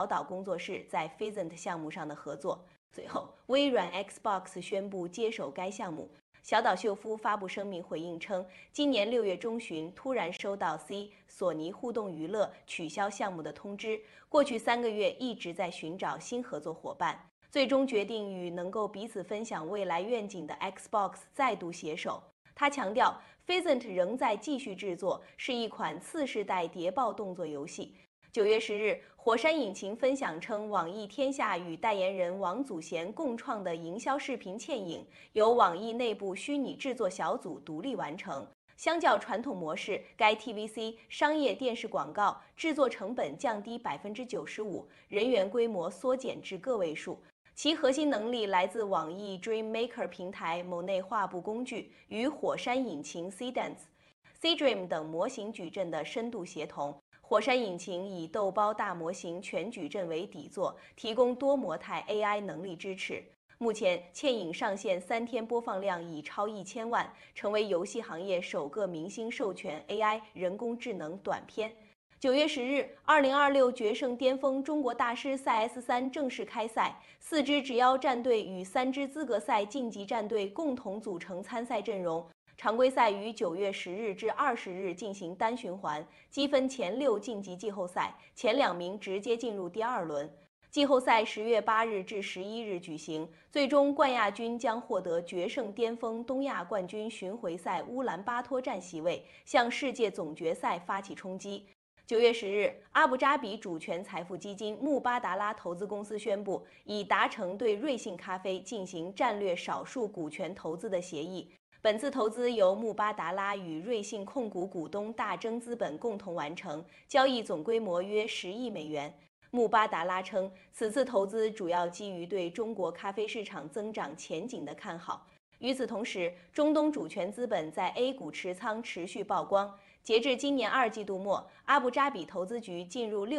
岛工作室在 Pheasant 项目上的合作。随后，微软 Xbox 宣布接手该项目。小岛秀夫发布声明回应称，今年6月中旬突然收到索尼互动娱乐取消项目的通知，过去3个月一直在寻找新合作伙伴，最终决定与能够彼此分享未来愿景的 Xbox 再度携手。他强调 ，Pheasant 仍在继续制作，是一款次世代谍报动作游戏。9月10日，火山引擎分享称，网易天下与代言人王祖贤共创的营销视频嵌影，由网易内部虚拟制作小组独立完成。相较传统模式，该 TVC 商业电视广告制作成本降低95%，人员规模缩减至个位数。其核心能力来自网易 Dreammaker 平台某内画布工具与火山引擎 Seedance、Seedream 等模型矩阵的深度协同。火山引擎以豆包大模型全矩阵为底座，提供多模态 AI 能力支持。目前，嵌影上线3天播放量已超1000万，成为游戏行业首个明星授权 AI 人工智能短片。9月10日，2026决胜巅峰中国大师赛 S3正式开赛，4支直邀战队与3支资格赛晋级战队共同组成参赛阵容。常规赛于9月10日至20日进行单循环，积分前6晋级季后赛，前2名直接进入第2轮。季后赛10月8日至11日举行，最终冠亚军将获得决胜巅峰东亚冠军巡回赛乌兰巴托站席位，向世界总决赛发起冲击。9月10日，阿布扎比主权财富基金穆巴达拉投资公司宣布，已达成对瑞幸咖啡进行战略少数股权投资的协议。本次投资由穆巴达拉与瑞幸控股股东大增资本共同完成，交易总规模约10亿美元。穆巴达拉称，此次投资主要基于对中国咖啡市场增长前景的看好。与此同时，中东主权资本在 A 股持仓持续曝光。截至今年2季度末，阿布扎比投资局进入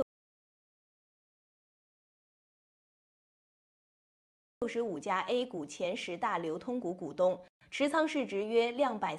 65家 A 股前10大流通股股东，持仓市值约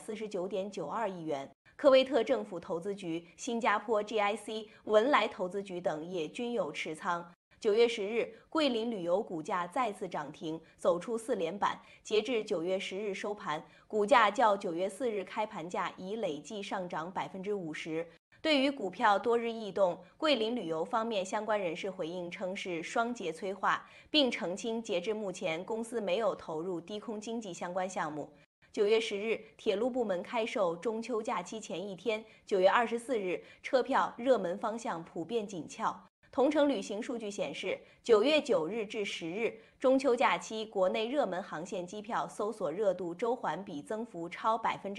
249.92亿元。科威特政府投资局、新加坡 GIC、文莱投资局等也均有持仓。9月10日，桂林旅游股价再次涨停，走出4连板。截至9月10日收盘，股价较9月4日开盘价已累计上涨50%。对于股票多日异动，桂林旅游方面相关人士回应称是双节催化，并澄清截至目前公司没有投入低空经济相关项目。9月10日，铁路部门开售中秋假期前一天，9月24日，车票热门方向普遍紧俏。同程旅行数据显示，9月9日至10日，中秋假期国内热门航线机票搜索热度周环比增幅超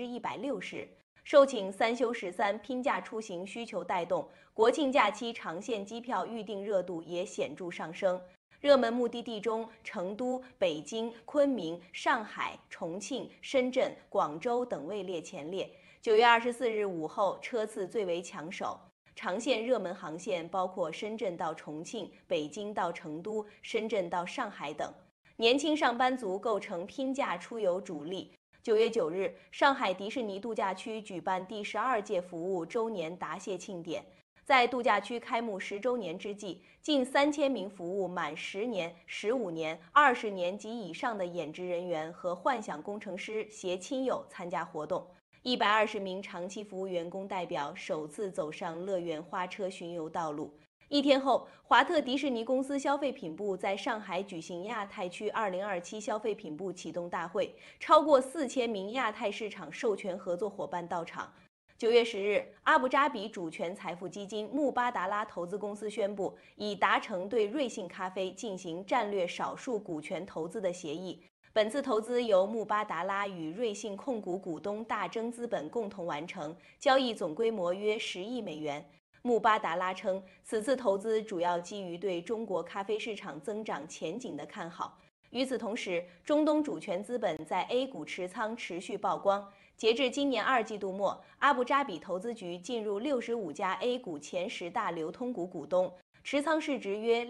160%。受请3休13拼假出行需求带动，国庆假期长线机票预订热度也显著上升。热门目的地中，成都、北京、昆明、上海、重庆、深圳、广州等位列前列。9月24日午后，车次最为抢手。长线热门航线包括深圳到重庆、北京到成都、深圳到上海等。年轻上班族构成拼假出游主力。9月9日，上海迪士尼度假区举办第12届服务周年答谢庆典。在度假区开幕10周年之际，近3000名服务满10年、15年、20年及以上的演职人员和幻想工程师携亲友参加活动。120名长期服务员工代表首次走上乐园花车巡游道路。一天后，华特迪士尼公司消费品部在上海举行亚太区2027消费品部启动大会，超过4000名亚太市场授权合作伙伴到场。9月10日，阿布扎比主权财富基金穆巴达拉投资公司宣布，已达成对瑞幸咖啡进行战略少数股权投资的协议。本次投资由穆巴达拉与瑞幸控股股东大增资本共同完成，交易总规模约10亿美元。穆巴达拉称，此次投资主要基于对中国咖啡市场增长前景的看好。与此同时，中东主权资本在 A 股持仓持续曝光。截至今年2季度末，阿布扎比投资局进入65家 A 股前10大流通股股东，持仓市值约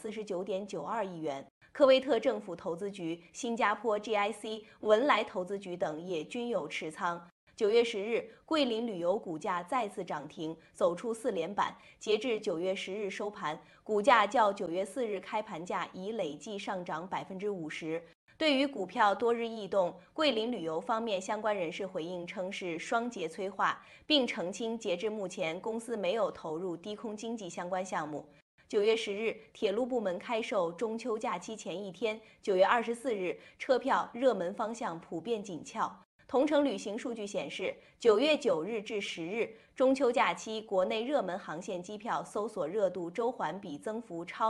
249.92亿元。科威特政府投资局、新加坡 GIC、文莱投资局等也均有持仓。 9月10日，桂林旅游股价再次涨停，走出4连板。截至9月10日收盘，股价较9月4日开盘价已累计上涨50%。对于股票多日异动，桂林旅游方面相关人士回应称是双节催化，并澄清截至目前公司没有投入低空经济相关项目。9月10日，铁路部门开售中秋假期前一天，9月24日，车票热门方向普遍紧俏。同程旅行数据显示，9月9日至10日，中秋假期国内热门航线机票搜索热度周环比增幅超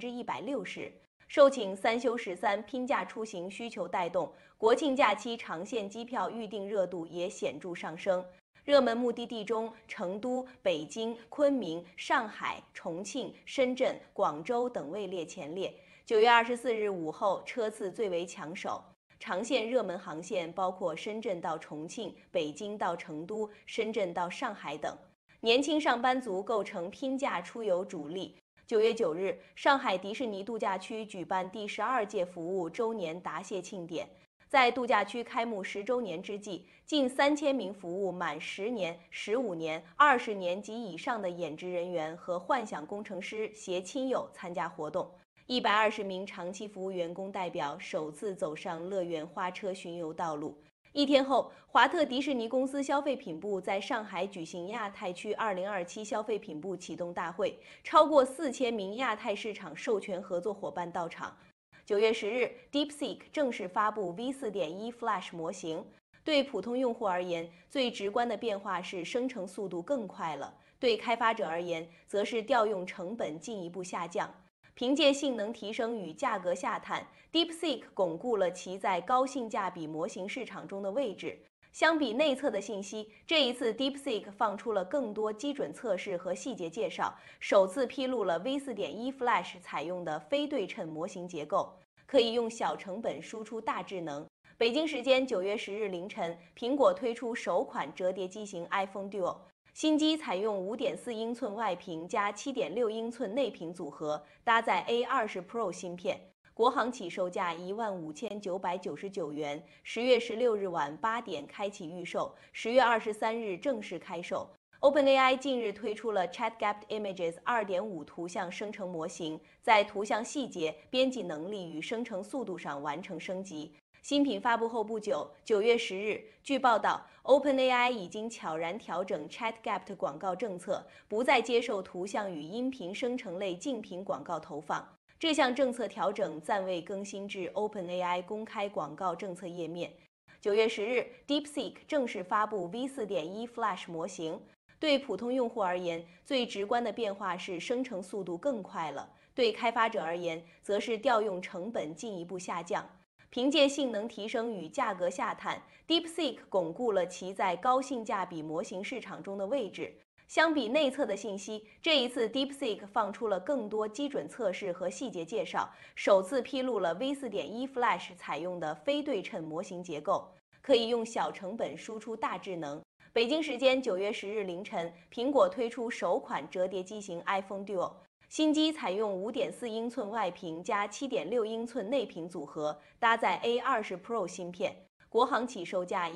160%。受请3休13拼假出行需求带动，国庆假期长线机票预订热度也显著上升。热门目的地中，成都、北京、昆明、上海、重庆、深圳、广州等位列前列。9月24日午后，车次最为抢手。长线热门航线包括深圳到重庆、北京到成都、深圳到上海等。年轻上班族构成拼假出游主力。9月9日，上海迪士尼度假区举办第12届服务周年答谢庆典。在度假区开幕10周年之际，近3000名服务满10年、15年、20年及以上的演职人员和幻想工程师携亲友参加活动。120名长期服务员工代表首次走上乐园花车巡游道路。一天后，华特迪士尼公司消费品部在上海举行亚太区2027消费品部启动大会，超过4000名亚太市场授权合作伙伴到场。9月10日 ，DeepSeek 正式发布 V4.1 Flash 模型。对普通用户而言，最直观的变化是生成速度更快了；对开发者而言，则是调用成本进一步下降。凭借性能提升与价格下探 ，DeepSeek 巩固了其在高性价比模型市场中的位置。相比内测的信息，这一次 DeepSeek 放出了更多基准测试和细节介绍，首次披露了 V4.1 Flash 采用的非对称模型结构，可以用小成本输出大智能。北京时间9月10日凌晨，苹果推出首款折叠机型 iPhone Duo。新机采用5.4英寸外屏加7.6英寸内屏组合，搭载 A20 Pro 芯片，国行起售价15999元，10月16日晚8点开启预售，10月23日正式开售。OpenAI 近日推出了 ChatGPT Images 2.5图像生成模型，在图像细节、编辑能力与生成速度上完成升级。新品发布后不久，9月10日，据报道 ，OpenAI 已经悄然调整 ChatGPT 广告政策，不再接受图像与音频生成类竞品广告投放。这项政策调整暂未更新至 OpenAI 公开广告政策页面。9月10日 ，DeepSeek 正式发布 V4.1 Flash 模型。对普通用户而言，最直观的变化是生成速度更快了；对开发者而言，则是调用成本进一步下降。凭借性能提升与价格下探 ，DeepSeek 巩固了其在高性价比模型市场中的位置。相比内测的信息，这一次 DeepSeek 放出了更多基准测试和细节介绍，首次披露了 V4.1 Flash 采用的非对称模型结构，可以用小成本输出大智能。北京时间9月10日凌晨，苹果推出首款折叠机型 iPhone Duo。新机采用5.4英寸外屏加7.6英寸内屏组合，搭载 A20 Pro 芯片，国行起售价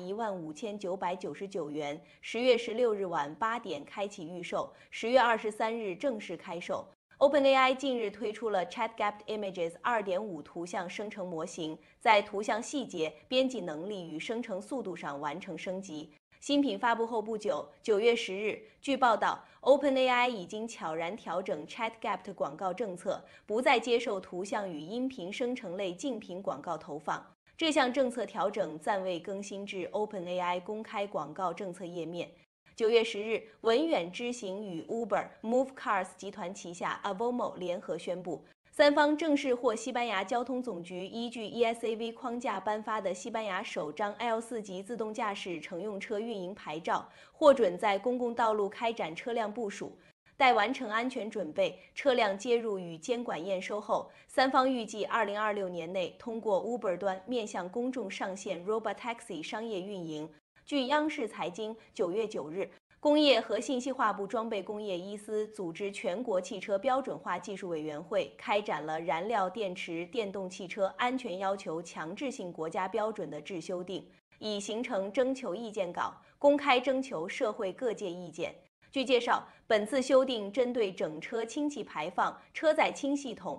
15999元，10月16日晚8点开启预售，10月23日正式开售。OpenAI 近日推出了 ChatGPT Images 2.5图像生成模型，在图像细节、编辑能力与生成速度上完成升级。新品发布后不久，9月10日，据报道 ，OpenAI 已经悄然调整 ChatGPT 广告政策，不再接受图像与音频生成类竞品广告投放。这项政策调整暂未更新至 OpenAI 公开广告政策页面。9月10日，文远知行与 Uber、Move Cars 集团旗下 Avomo 联合宣布，三方正式获西班牙交通总局依据 ESAV 框架颁发的西班牙首张 L4 级自动驾驶乘用车运营牌照，获准在公共道路开展车辆部署。待完成安全准备，车辆接入与监管验收后，三方预计2026年内通过 Uber 端面向公众上线 Robotaxi 商业运营。据央视财经9月9日，工业和信息化部装备工业一司组织全国汽车标准化技术委员会开展了燃料电池电动汽车安全要求强制性国家标准的制修订，已形成征求意见稿， 公开征求社会各界意见。据介绍，本次修订针对整车氢气排放、车载氢系统、